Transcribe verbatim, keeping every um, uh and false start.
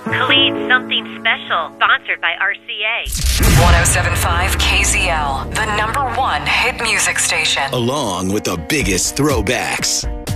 Khalid, Something Special, sponsored by R C A. one oh seven point five K Z L, the number one hit music station. Along with the biggest throwbacks.